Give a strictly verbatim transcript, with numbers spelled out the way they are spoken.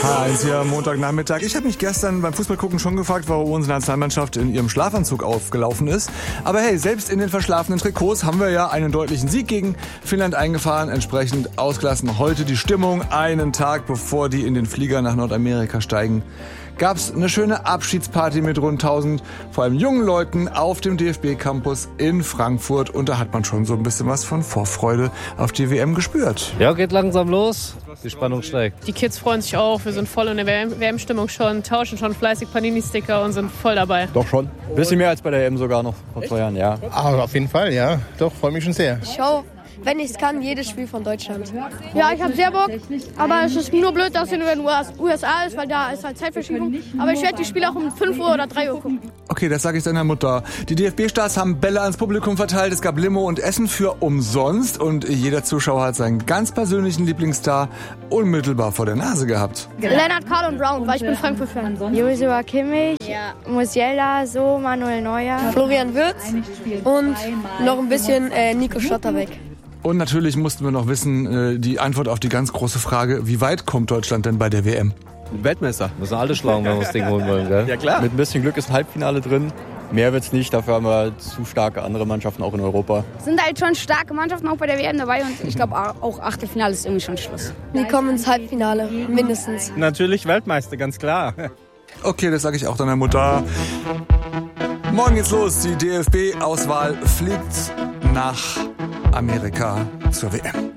H eins hier am Montagnachmittag. Ich habe mich gestern beim Fußballgucken schon gefragt, warum unsere Nationalmannschaft in ihrem Schlafanzug aufgelaufen ist. Aber hey, selbst in den verschlafenen Trikots haben wir ja einen deutlichen Sieg gegen Finnland eingefahren. Entsprechend ausgelassen heute die Stimmung. Einen Tag bevor die in den Flieger nach Nordamerika steigen, gab's eine schöne Abschiedsparty mit rund tausend, vor allem jungen Leuten auf dem D F B-Campus in Frankfurt. Und da hat man schon so ein bisschen was von Vorfreude auf die W M gespürt. Ja, geht langsam los. Die Spannung steigt. Die Kids freuen sich auch. Wir sind voll in der W M-Stimmung schon, tauschen schon fleißig Panini-Sticker und sind voll dabei. Doch schon. Ein bisschen mehr als bei der E M sogar noch vor zwei Jahren, ja. Aber auf jeden Fall, ja. Doch, freue mich schon sehr. Ich schau, wenn ich es kann, jedes Spiel von Deutschland. Ja, ich habe sehr Bock, aber es ist nur blöd, dass es in den U S A ist, weil da ist halt Zeitverschiebung. Aber ich werde die Spiele auch um fünf Uhr oder drei Uhr gucken. Okay, das sage ich deiner Mutter. Die D F B-Stars haben Bälle ans Publikum verteilt, es gab Limo und Essen für umsonst und jeder Zuschauer hat seinen ganz persönlichen Lieblingsstar unmittelbar vor der Nase gehabt. Lennart, Karl und Brown, weil ich bin Frankfurt-Fan. Joshua Kimmich, ja. Musiala, So, Manuel Neuer, Florian Wirtz und noch ein bisschen äh, Nico Schlotterbeck. Und natürlich mussten wir noch wissen, äh, die Antwort auf die ganz große Frage, wie weit kommt Deutschland denn bei der W M? Weltmeister. Müssen alle schlagen, wenn wir das Ding holen wollen, gell? Ja klar. Mit ein bisschen Glück ist ein Halbfinale drin. Mehr wird's nicht, dafür haben wir zu starke andere Mannschaften auch in Europa. Sind halt schon starke Mannschaften auch bei der W M dabei und ich glaube auch Achtelfinale ist irgendwie schon Schluss. Wir kommen ins Halbfinale, mindestens. Natürlich Weltmeister, ganz klar. Okay, das sage ich auch deiner Mutter. Morgen geht's los. Die D F B-Auswahl fliegt nach Amerika zur W M.